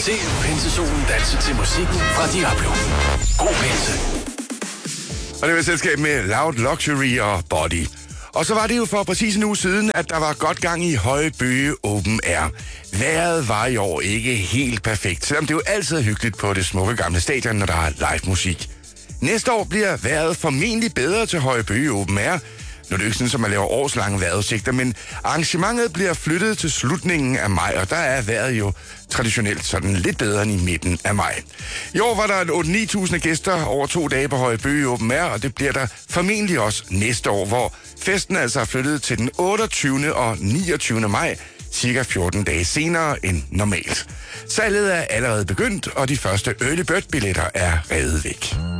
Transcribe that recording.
Se pinsesolen danse til musikken fra Diablo. God pinse. Og det var selskab med Loud Luxury og Body. Og så var det jo for præcis en uge siden, at der var godt gang i Høje Bøge Open Air. Vejret var i år ikke helt perfekt, selvom det jo altid er hyggeligt på det smukke gamle stadion, når der er live musik. Næste år bliver vejret formentlig bedre til Høje Bøge Open Air. Nu er det ikke sådan, at man laver årslange vejrudsigter, men arrangementet bliver flyttet til slutningen af maj, og der er vejret jo traditionelt sådan lidt bedre end i midten af maj. I år var der 8-9.000 gæster over 2 dage på Høje Bøge Open Air, og det bliver der formentlig også næste år, hvor festen altså er flyttet til den 28. og 29. maj, cirka 14 dage senere end normalt. Salget er allerede begyndt, og de første early bird billetter er revet væk.